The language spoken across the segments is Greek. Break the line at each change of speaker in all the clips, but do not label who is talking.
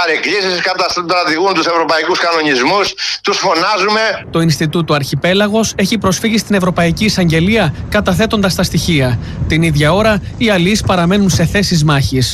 παρεκκλήσεις, καταστρατηγούν τους ευρωπαϊκούς κανονισμούς, τους φωνάζουμε.
Το Ινστιτούτο Αρχιπέλαγος έχει προσφύγει στην Ευρωπαϊκή Εισαγγελία καταθέτοντας τα στοιχεία. Την ίδια ώρα οι αλείς παραμένουν σε θέσεις μάχης.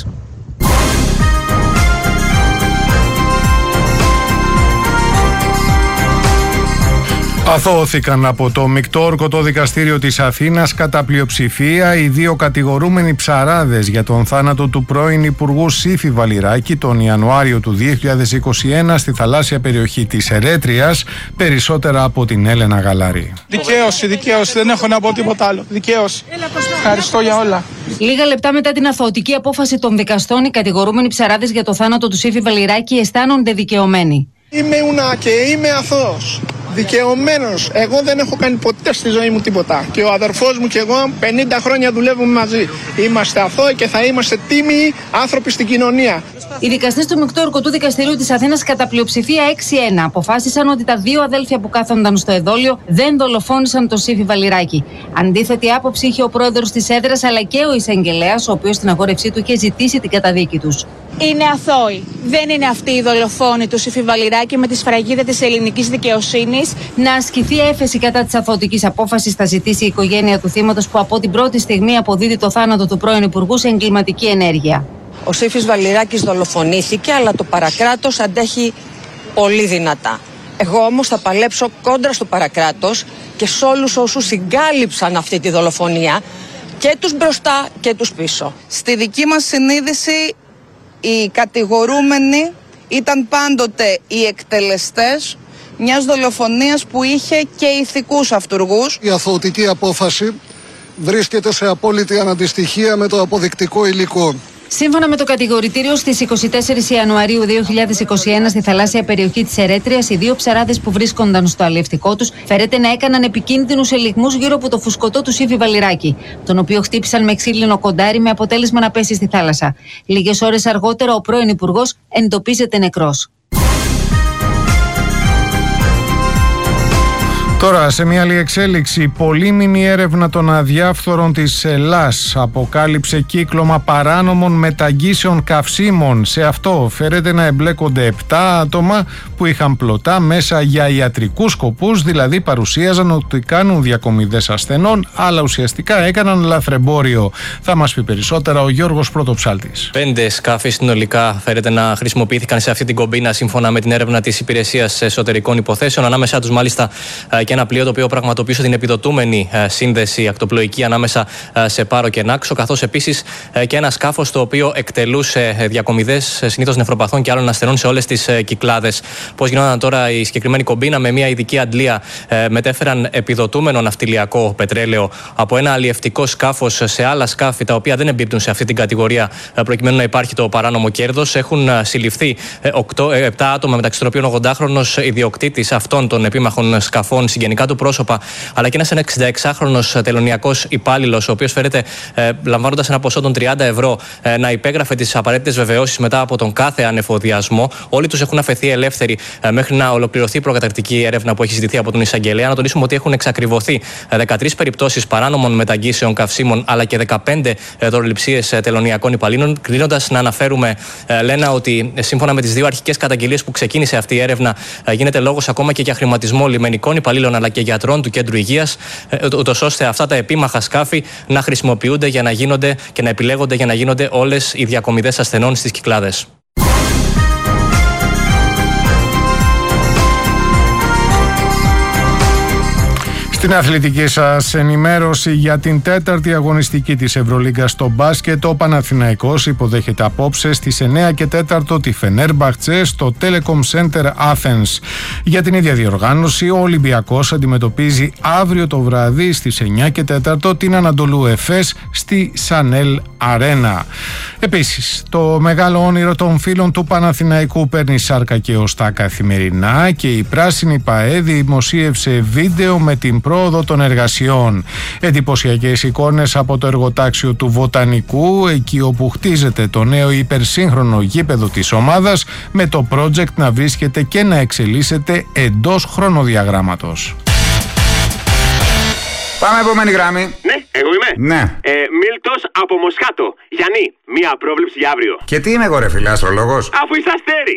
Αθώωθηκαν από το μεικτό ορκωτό δικαστήριο της Αθήνας κατά πλειοψηφία οι δύο κατηγορούμενοι ψαράδες για τον θάνατο του πρώην Υπουργού Σύφη Βαλιράκη τον Ιανουάριο του 2021 στη θαλάσσια περιοχή της Ερέτριας, περισσότερα από την Έλενα Γαλάρη.
Δικαίωση, δεν έχω να πω τίποτα άλλο. Δικαίωση. Ευχαριστώ για όλα.
Λίγα λεπτά μετά την αθωωτική απόφαση των δικαστών, οι κατηγορούμενοι ψαράδες για το θάνατο του Σύφη Βαλιράκη αισθάνονται δικαιωμένοι.
Είμαι ουνά και είμαι αθώος. Δικαιωμένος. Εγώ δεν έχω κάνει ποτέ στη ζωή μου τίποτα. Και ο αδερφός μου και εγώ 50 χρόνια δουλεύουμε μαζί. Είμαστε αθώοι και θα είμαστε τίμιοι άνθρωποι στην κοινωνία.
Οι δικαστές του μεικτού ορκωτού δικαστηρίου της Αθήνας κατά πλειοψηφία 6-1 αποφάσισαν ότι τα δύο αδέλφια που κάθονταν στο εδόλιο δεν δολοφόνησαν τον Σύφη Βαλιράκη. Αντίθετη άποψη είχε ο πρόεδρος της έδρας αλλά και ο εισαγγελέας, ο οποίος στην αγόρευσή του είχε ζητήσει την καταδίκη τους.
Είναι αθώοι. Δεν είναι αυτοί οι δολοφόνοι του Σύφη Βαλιράκη με τη σφραγίδα της ελληνικής δικαιοσύνης.
Να ασκηθεί έφεση κατά της αθωωτικής απόφασης θα ζητήσει η οικογένεια του θύματος που από την πρώτη στιγμή αποδίδει το θάνατο του πρώην Υπουργού σε εγκληματική ενέργεια.
Ο Σύφης Βαλιράκης δολοφονήθηκε, αλλά το παρακράτος αντέχει πολύ δυνατά. Εγώ όμως θα παλέψω κόντρα στο παρακράτος και σε όλους όσους συγκάλυψαν αυτή τη δολοφονία, και τους μπροστά και τους πίσω.
Στη δική μας συνείδηση, οι κατηγορούμενοι ήταν πάντοτε οι εκτελεστές μιας δολοφονίας που είχε και ηθικούς αυτουργούς.
Η αθωωτική απόφαση βρίσκεται σε απόλυτη αναντιστοιχία με το αποδεικτικό υλικό.
Σύμφωνα με το κατηγορητήριο, στις 24 Ιανουαρίου 2021 στη θαλάσσια περιοχή της Ερέτριας, οι δύο ψαράδες που βρίσκονταν στο αλλιευτικό τους φέρεται να έκαναν επικίνδυνους ελιγμούς γύρω από το φουσκωτό του Σύφη Βαλιράκη, τον οποίο χτύπησαν με ξύλινο κοντάρι με αποτέλεσμα να πέσει στη θάλασσα. Λίγες ώρες αργότερα, ο πρώην Υπουργός εντοπίζεται νεκρός.
Τώρα, σε μια άλλη εξέλιξη, πολύμηνη έρευνα των αδιάφθορων της Ελλάς αποκάλυψε κύκλωμα παράνομων μεταγγίσεων καυσίμων. Σε αυτό φέρεται να εμπλέκονται 7 άτομα που είχαν πλωτά μέσα για ιατρικούς σκοπούς, δηλαδή παρουσίαζαν ότι κάνουν διακομιδές ασθενών, αλλά ουσιαστικά έκαναν λαθρεμπόριο. Θα μας πει περισσότερα ο Γιώργος Πρωτοψάλτης.
5 σκάφη συνολικά φέρεται να χρησιμοποιήθηκαν σε αυτή την κομπίνα, σύμφωνα με την έρευνα της Υπηρεσίας Εσωτερικών Υποθέσεων. Ανάμεσά τους, μάλιστα, και ένα πλοίο το οποίο πραγματοποιούσε την επιδοτούμενη σύνδεση ακτοπλοϊκή ανάμεσα σε Πάρο και Νάξο, καθώς επίσης και ένα σκάφος το οποίο εκτελούσε διακομιδές συνήθως νευροπαθών και άλλων ασθενών σε όλες τις Κυκλάδες. Πώς γινόταν τώρα η συγκεκριμένη κομπίνα? Με μια ειδική αντλία μετέφεραν επιδοτούμενο ναυτιλιακό πετρέλαιο από ένα αλλιευτικό σκάφος σε άλλα σκάφη τα οποία δεν εμπίπτουν σε αυτή την κατηγορία, προκειμένου να υπάρχει το παράνομο κέρδος. Έχουν συλληφθεί 7 άτομα, μεταξύ των οποίων 80χρονος ιδιοκτήτης αυτών των επίμαχων σκαφών, συγγενικά του πρόσωπα, αλλά και ένας 66χρονος τελωνιακός υπάλληλος, ο οποίος φέρεται, λαμβάνοντας ένα ποσό των 30 ευρώ, να υπέγραφε τις απαραίτητες βεβαιώσεις μετά από τον κάθε ανεφοδιασμό. Όλοι τους έχουν αφαιθεί ελεύθεροι μέχρι να ολοκληρωθεί η προκαταρκτική έρευνα που έχει ζητηθεί από τον εισαγγελέα. Να τονίσουμε ότι έχουν εξακριβωθεί 13 περιπτώσεις παράνομων μεταγγίσεων καυσίμων, αλλά και 15 δωροληψίες τελωνιακών υπαλλήλων. Κλείνοντας, να αναφέρουμε, λένε ότι σύμφωνα με τις δύο αρχικές καταγγελίες που ξεκίνησε αυτή η έρευνα, γίνεται λόγος ακόμα και για χρηματισμό λιμενικών υπαλλήλων αλλά και γιατρών του κέντρου υγείας, ούτως ώστε αυτά τα επίμαχα σκάφη να χρησιμοποιούνται για να γίνονται και να επιλέγονται για να γίνονται όλες οι διακομιδές ασθενών στις Κυκλάδες.
Στην αθλητική σας ενημέρωση για την 4η αγωνιστική της Ευρωλίγκας στο μπάσκετ, ο Παναθηναϊκός υποδέχεται απόψε στις 9 και 4 τη Φενέρμπαχτσε στο Telecom Center Athens. Για την ίδια διοργάνωση, ο Ολυμπιακός αντιμετωπίζει αύριο το βράδυ στις 9 και 4 την Ανατολού Εφές στη Σανέλ Αρένα. Επίσης, το μεγάλο όνειρο των φίλων του Παναθηναϊκού παίρνει σάρκα και οστά καθημερινά και η Πράσινη ΠΑΕ δημοσίευσε βίντεο με την πρόοδο των εργασιών. Εντυπωσιακές εικόνες από το εργοτάξιο του Βοτανικού, εκεί όπου χτίζεται το νέο υπερσύγχρονο γήπεδο της ομάδας, με το project να βρίσκεται και να εξελίσσεται εντός χρονοδιαγράμματος.
Πάμε επόμενη γράμμη.
Ναι, εγώ είμαι.
Ναι.
Μίλτος από Μοσχάτο. Γιάννη, μία πρόβλεψη για αύριο.
Και τι είμαι εγώ, ρε φίλε, αστρολόγος?
Αφού είσαι αστέρι.